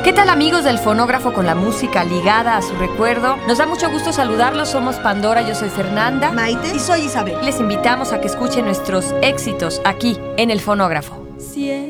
¿Qué tal, amigos del Fonógrafo con la música ligada a su recuerdo? Nos da mucho gusto saludarlos, somos Pandora, yo soy Fernanda, Maite y soy Isabel. Les invitamos a que escuchen nuestros éxitos aquí en el Fonógrafo. Siempre